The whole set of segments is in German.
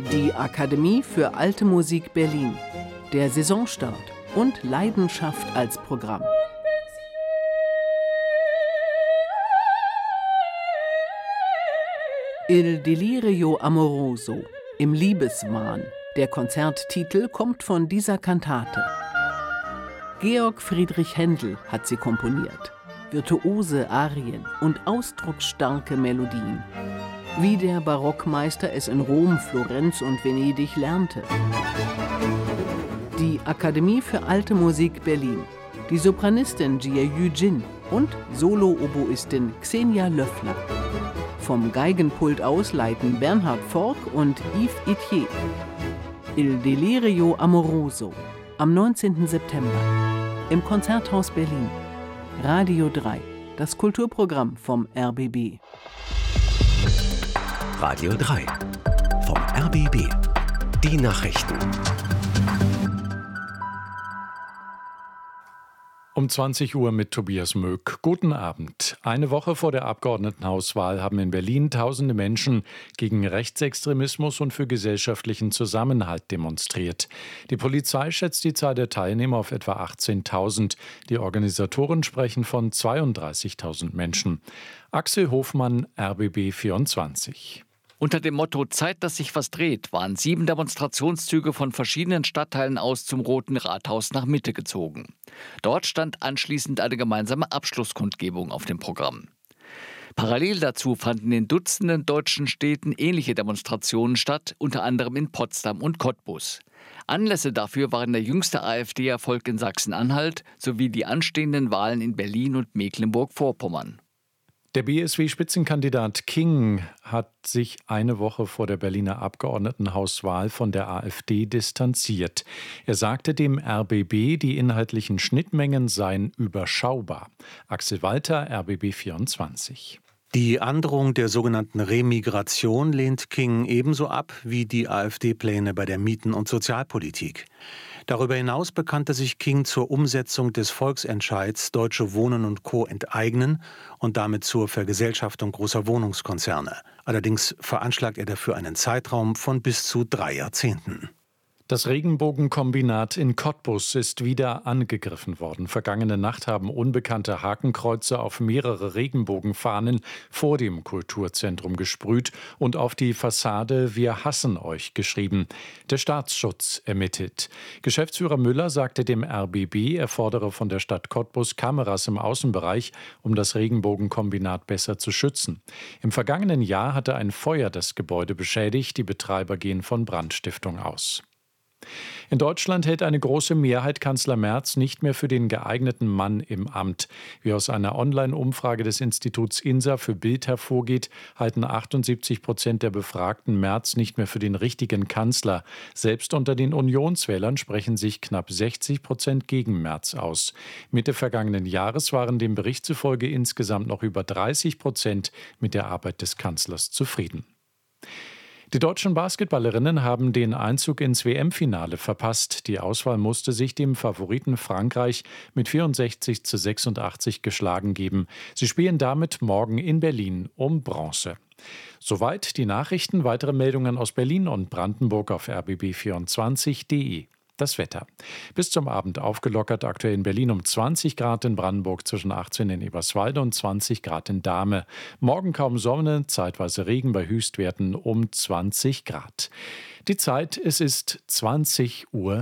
Die Akademie für Alte Musik Berlin. Der Saisonstart und Leidenschaft als Programm. Il Delirio Amoroso, im Liebeswahn. Der Konzerttitel kommt von dieser Kantate. Georg Friedrich Händel hat sie komponiert. Virtuose Arien und ausdrucksstarke Melodien. Wie der Barockmeister es in Rom, Florenz und Venedig lernte. Die Akademie für Alte Musik Berlin. Die Sopranistin Jia Yu-jin und Solo-Oboistin Xenia Löffler. Vom Geigenpult aus leiten Bernhard Fork und Yves Itier. Il Delirio Amoroso am 19. September im Konzerthaus Berlin. Radio 3, das Kulturprogramm vom RBB. Radio 3 vom RBB. Die Nachrichten. Um 20 Uhr mit Tobias Möck. Guten Abend. Eine Woche vor der Abgeordnetenhauswahl haben in Berlin tausende Menschen gegen Rechtsextremismus und für gesellschaftlichen Zusammenhalt demonstriert. Die Polizei schätzt die Zahl der Teilnehmer auf etwa 18.000. Die Organisatoren sprechen von 32.000 Menschen. Axel Hofmann, RBB 24. Unter dem Motto »Zeit, dass sich was dreht« waren 7 Demonstrationszüge von verschiedenen Stadtteilen aus zum Roten Rathaus nach Mitte gezogen. Dort stand anschließend eine gemeinsame Abschlusskundgebung auf dem Programm. Parallel dazu fanden in Dutzenden deutschen Städten ähnliche Demonstrationen statt, unter anderem in Potsdam und Cottbus. Anlässe dafür waren der jüngste AfD-Erfolg in Sachsen-Anhalt sowie die anstehenden Wahlen in Berlin und Mecklenburg-Vorpommern. Der BSW-Spitzenkandidat King hat sich eine Woche vor der Berliner Abgeordnetenhauswahl von der AfD distanziert. Er sagte dem RBB, die inhaltlichen Schnittmengen seien überschaubar. Axel Walter, RBB 24. Die Androhung der sogenannten Remigration lehnt King ebenso ab wie die AfD-Pläne bei der Mieten- und Sozialpolitik. Darüber hinaus bekannte sich King zur Umsetzung des Volksentscheids Deutsche Wohnen und Co. enteignen und damit zur Vergesellschaftung großer Wohnungskonzerne. Allerdings veranschlagt er dafür einen Zeitraum von bis zu 3 Jahrzehnten. Das Regenbogenkombinat in Cottbus ist wieder angegriffen worden. Vergangene Nacht haben unbekannte Hakenkreuze auf mehrere Regenbogenfahnen vor dem Kulturzentrum gesprüht und auf die Fassade »Wir hassen euch« geschrieben. Der Staatsschutz ermittelt. Geschäftsführer Müller sagte dem RBB, er fordere von der Stadt Cottbus Kameras im Außenbereich, um das Regenbogenkombinat besser zu schützen. Im vergangenen Jahr hatte ein Feuer das Gebäude beschädigt. Die Betreiber gehen von Brandstiftung aus. In Deutschland hält eine große Mehrheit Kanzler Merz nicht mehr für den geeigneten Mann im Amt. Wie aus einer Online-Umfrage des Instituts INSA für Bild hervorgeht, halten 78% der Befragten Merz nicht mehr für den richtigen Kanzler. Selbst unter den Unionswählern sprechen sich knapp 60% gegen Merz aus. Mitte vergangenen Jahres waren dem Bericht zufolge insgesamt noch über 30% mit der Arbeit des Kanzlers zufrieden. Die deutschen Basketballerinnen haben den Einzug ins WM-Finale verpasst. Die Auswahl musste sich dem Favoriten Frankreich mit 64:86 geschlagen geben. Sie spielen damit morgen in Berlin um Bronze. Soweit die Nachrichten. Weitere Meldungen aus Berlin und Brandenburg auf rbb24.de. Das Wetter. Bis zum Abend aufgelockert, aktuell in Berlin um 20 Grad, in Brandenburg zwischen 18 in Eberswalde und 20 Grad in Dahme. Morgen kaum Sonne, zeitweise Regen bei Höchstwerten um 20 Grad. Die Zeit, es ist 20:03 Uhr.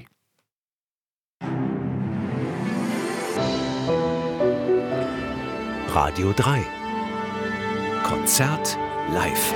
Radio 3. Konzert live.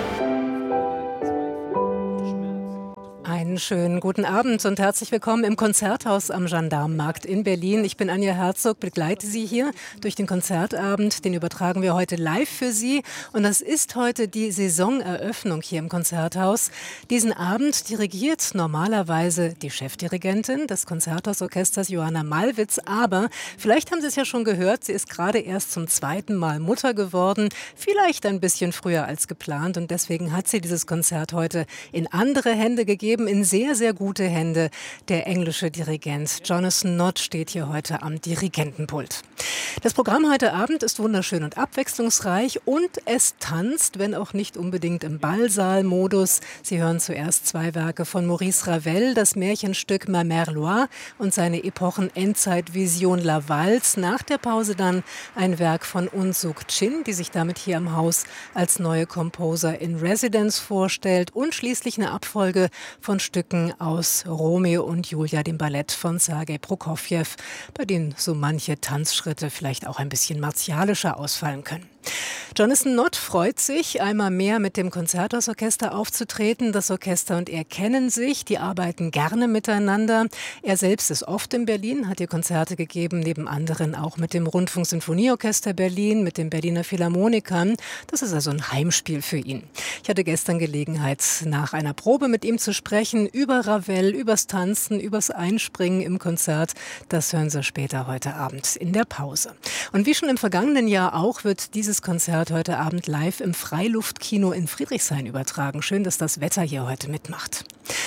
Einen schönen guten Abend und herzlich willkommen im Konzerthaus am Gendarmenmarkt in Berlin. Ich bin Anja Herzog, begleite Sie hier durch den Konzertabend. Den übertragen wir heute live für Sie. Und das ist heute die Saisoneröffnung hier im Konzerthaus. Diesen Abend dirigiert normalerweise die Chefdirigentin des Konzerthausorchesters Johanna Malwitz. Aber vielleicht haben Sie es ja schon gehört, sie ist gerade erst zum 2. Mal Mutter geworden. Vielleicht ein bisschen früher als geplant. Und deswegen hat sie dieses Konzert heute in andere Hände gegeben, in in sehr, sehr gute Hände. Der englische Dirigent Jonathan Nott steht hier heute am Dirigentenpult. Das Programm heute Abend ist wunderschön und abwechslungsreich und es tanzt, wenn auch nicht unbedingt im Ballsaal-Modus. Sie hören zuerst 2 Werke von Maurice Ravel, das Märchenstück Ma Mère Loire und seine Epochen-Endzeitvision La Valse. Nach der Pause dann ein Werk von Un Suk Chin, die sich damit hier im Haus als neue Composer in Residence vorstellt, und schließlich eine Abfolge von Stücken aus Romeo und Julia, dem Ballett von Sergei Prokofjew, bei denen so manche Tanzschritte vielleicht auch ein bisschen martialischer ausfallen können. Jonathan Nott freut sich, einmal mehr mit dem Konzerthausorchester aufzutreten. Das Orchester und er kennen sich, die arbeiten gerne miteinander. Er selbst ist oft in Berlin, hat hier Konzerte gegeben, neben anderen auch mit dem Rundfunksinfonieorchester Berlin, mit den Berliner Philharmonikern. Das ist also ein Heimspiel für ihn. Ich hatte gestern Gelegenheit, nach einer Probe mit ihm zu sprechen, über Ravel, übers Tanzen, übers Einspringen im Konzert. Das hören Sie später heute Abend in der Pause. Und wie schon im vergangenen Jahr auch, wird dieses Konzert heute Abend live im Freiluftkino in Friedrichshain übertragen. Schön, dass das Wetter hier heute mitmacht.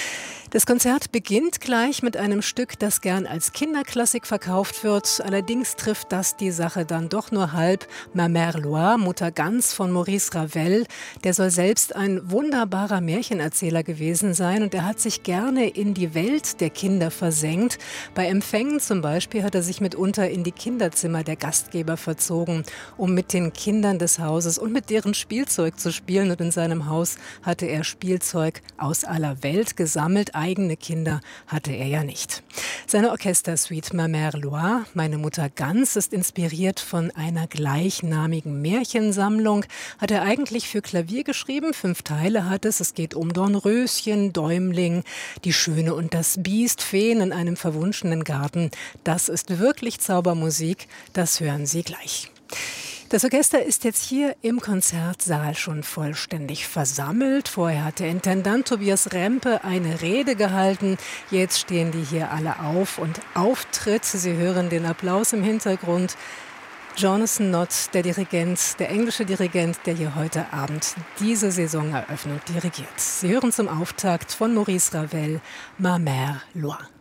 Das Konzert beginnt gleich mit einem Stück, das gern als Kinderklassik verkauft wird. Allerdings trifft das die Sache dann doch nur halb. Ma Mère Loire, Mutter Gans von Maurice Ravel, der soll selbst ein wunderbarer Märchenerzähler gewesen sein und er hat sich gerne in die Welt der Kinder versenkt. Bei Empfängen zum Beispiel hat er sich mitunter in die Kinderzimmer der Gastgeber verzogen, um mit den Kindern des Hauses und mit deren Spielzeug zu spielen. Und in seinem Haus hatte er Spielzeug aus aller Welt gesammelt. Eigene Kinder hatte er ja nicht. Seine Orchestersuite Ma Mère Loire, Meine Mutter Gans, ist inspiriert von einer gleichnamigen Märchensammlung. Hat er eigentlich für Klavier geschrieben. 5 Teile hat es. Es geht um Dornröschen, Däumling, die Schöne und das Biest, Feen in einem verwunschenen Garten. Das ist wirklich Zaubermusik. Das hören Sie gleich. Das Orchester ist jetzt hier im Konzertsaal schon vollständig versammelt. Vorher hat der Intendant Tobias Rempe eine Rede gehalten. Jetzt stehen die hier alle auf und Auftritt. Sie hören den Applaus im Hintergrund. Jonathan Nott, der Dirigent, der englische Dirigent, der hier heute Abend diese Saisoneröffnung dirigiert. Sie hören zum Auftakt von Maurice Ravel, Ma Mère Loire.